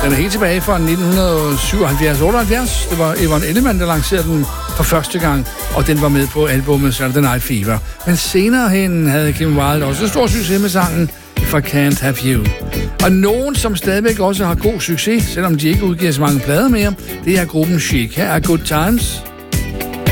Den er helt tilbage fra 1977-78. Det var Evan Ellemann, der lancerede den for første gang, og den var med på albumet Saturday Night Fever. Men senere hen havde Kim Wilde også en stor succes med sangen If I Can't Have You. Og nogen, som stadigvæk også har god succes, selvom de ikke udgiver så mange plader mere, det er gruppen Chic. Her er Good Times.